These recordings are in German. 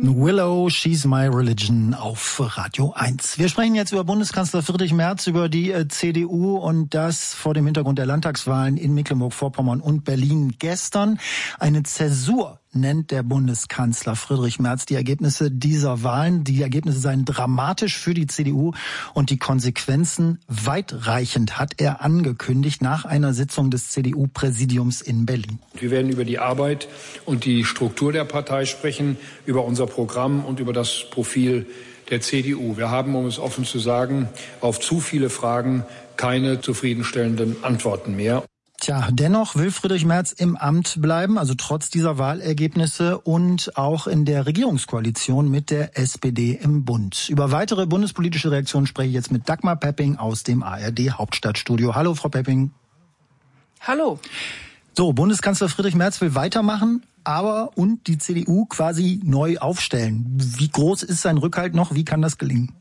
Willow, She's My Religion auf Radio 1. Wir sprechen jetzt über Bundeskanzler Friedrich Merz, über die CDU und das vor dem Hintergrund der Landtagswahlen in Mecklenburg-Vorpommern und Berlin gestern. Eine Zäsur nennt der Bundeskanzler Friedrich Merz die Ergebnisse dieser Wahlen. Die Ergebnisse seien dramatisch für die CDU und die Konsequenzen weitreichend, hat er angekündigt nach einer Sitzung des CDU-Präsidiums in Berlin. Wir werden über die Arbeit und die Struktur der Partei sprechen, über unser Programm und über das Profil der CDU. Wir haben, um es offen zu sagen, auf zu viele Fragen keine zufriedenstellenden Antworten mehr. Tja, dennoch will Friedrich Merz im Amt bleiben, also trotz dieser Wahlergebnisse und auch in der Regierungskoalition mit der SPD im Bund. Über weitere bundespolitische Reaktionen spreche ich jetzt mit Dagmar Pepping aus dem ARD Hauptstadtstudio. Hallo, Frau Pepping. Hallo. So, Bundeskanzler Friedrich Merz will weitermachen, und die CDU quasi neu aufstellen. Wie groß ist sein Rückhalt noch? Wie kann das gelingen?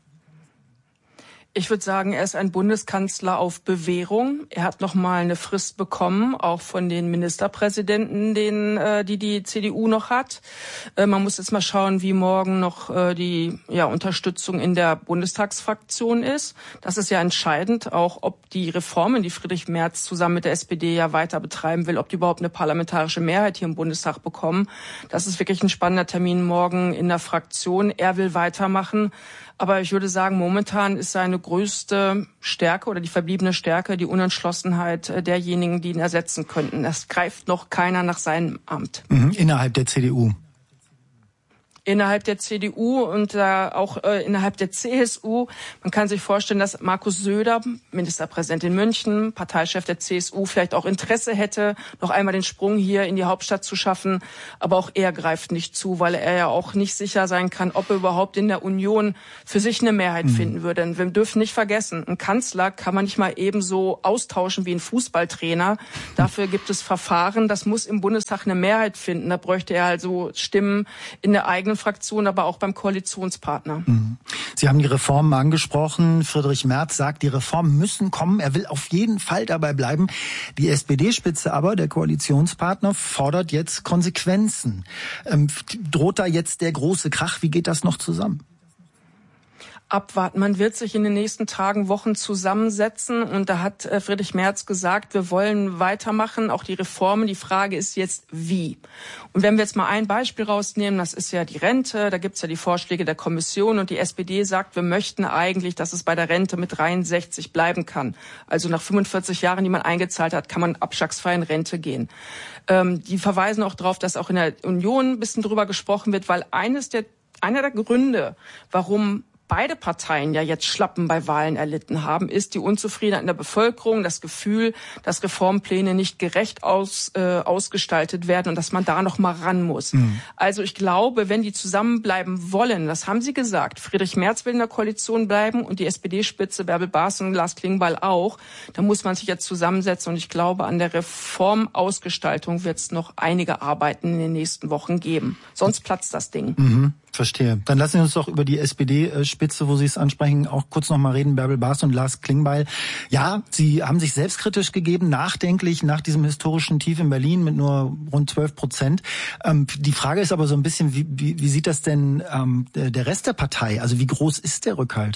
Ich würde sagen, er ist ein Bundeskanzler auf Bewährung. Er hat noch mal eine Frist bekommen, auch von den Ministerpräsidenten, die CDU noch hat. Man muss jetzt mal schauen, wie morgen noch die Unterstützung in der Bundestagsfraktion ist. Das ist ja entscheidend, auch ob die Reformen, die Friedrich Merz zusammen mit der SPD ja weiter betreiben will, ob die überhaupt eine parlamentarische Mehrheit hier im Bundestag bekommen. Das ist wirklich ein spannender Termin morgen in der Fraktion. Er will weitermachen. Aber ich würde sagen, momentan ist seine größte Stärke oder die verbliebene Stärke die Unentschlossenheit derjenigen, die ihn ersetzen könnten. Es greift noch keiner nach seinem Amt. Innerhalb der CDU? Innerhalb der CDU und auch innerhalb der CSU. Man kann sich vorstellen, dass Markus Söder, Ministerpräsident in München, Parteichef der CSU, vielleicht auch Interesse hätte, noch einmal den Sprung hier in die Hauptstadt zu schaffen. Aber auch er greift nicht zu, weil er ja auch nicht sicher sein kann, ob er überhaupt in der Union für sich eine Mehrheit finden würde. Und wir dürfen nicht vergessen, einen Kanzler kann man nicht mal ebenso austauschen wie einen Fußballtrainer. Dafür gibt es Verfahren. Das muss im Bundestag eine Mehrheit finden. Da bräuchte er also Stimmen in der eigenen Fraktion, aber auch beim Koalitionspartner. Sie haben die Reformen angesprochen. Friedrich Merz sagt, die Reformen müssen kommen. Er will auf jeden Fall dabei bleiben. Die SPD-Spitze aber, der Koalitionspartner, fordert jetzt Konsequenzen. Droht da jetzt der große Krach? Wie geht das noch zusammen? Abwarten. Man wird sich in den nächsten Tagen, Wochen zusammensetzen und da hat Friedrich Merz gesagt, wir wollen weitermachen, auch die Reformen. Die Frage ist jetzt, wie? Und wenn wir jetzt mal ein Beispiel rausnehmen, das ist ja die Rente, da gibt's ja die Vorschläge der Kommission und die SPD sagt, wir möchten eigentlich, dass es bei der Rente mit 63 bleiben kann. Also nach 45 Jahren, die man eingezahlt hat, kann man abschlagsfrei in Rente gehen. Die verweisen auch darauf, dass auch in der Union ein bisschen drüber gesprochen wird, weil einer der Gründe, warum beide Parteien ja jetzt Schlappen bei Wahlen erlitten haben, ist die Unzufriedenheit in der Bevölkerung, das Gefühl, dass Reformpläne nicht gerecht ausgestaltet werden und dass man da noch mal ran muss. Also ich glaube, wenn die zusammenbleiben wollen, das haben sie gesagt, Friedrich Merz will in der Koalition bleiben und die SPD-Spitze Bärbel Baas und Lars Klingbeil auch, da muss man sich jetzt zusammensetzen und ich glaube, an der Reformausgestaltung wird es noch einige Arbeiten in den nächsten Wochen geben. Sonst platzt das Ding. Verstehe. Dann lassen Sie uns doch über die SPD-Spitze, wo Sie es ansprechen, auch kurz noch mal reden. Bärbel Baas und Lars Klingbeil. Ja, Sie haben sich selbstkritisch gegeben, nachdenklich nach diesem historischen Tief in Berlin mit nur rund 12%. Die Frage ist aber so ein bisschen, wie sieht das denn der Rest der Partei? Also wie groß ist der Rückhalt?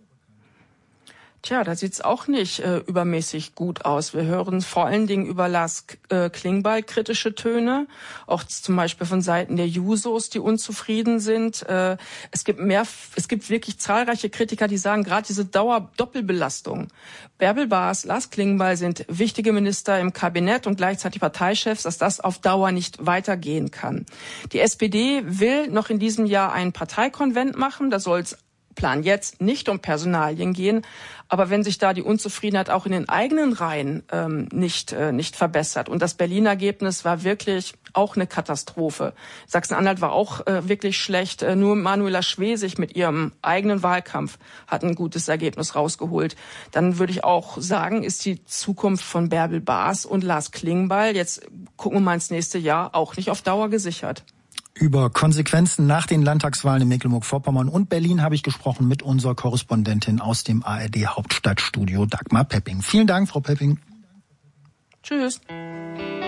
Tja, da sieht's auch nicht übermäßig gut aus. Wir hören vor allen Dingen über Lars Klingbeil kritische Töne, auch zum Beispiel von Seiten der Jusos, die unzufrieden sind. Es gibt wirklich zahlreiche Kritiker, die sagen, gerade diese Doppelbelastung. Bärbel Baas, Lars Klingbeil sind wichtige Minister im Kabinett und gleichzeitig Parteichefs, dass das auf Dauer nicht weitergehen kann. Die SPD will noch in diesem Jahr einen Parteikonvent machen, da soll's Plan jetzt nicht um Personalien gehen, aber wenn sich da die Unzufriedenheit auch in den eigenen Reihen nicht verbessert und das Berliner Ergebnis war wirklich auch eine Katastrophe. Sachsen-Anhalt war auch wirklich schlecht. Nur Manuela Schwesig mit ihrem eigenen Wahlkampf hat ein gutes Ergebnis rausgeholt. Dann würde ich auch sagen, ist die Zukunft von Bärbel Baas und Lars Klingbeil, jetzt gucken wir mal ins nächste Jahr, auch nicht auf Dauer gesichert. Über Konsequenzen nach den Landtagswahlen in Mecklenburg-Vorpommern und Berlin habe ich gesprochen mit unserer Korrespondentin aus dem ARD Hauptstadtstudio, Dagmar Pepping. Vielen Dank, Frau Pepping. Tschüss.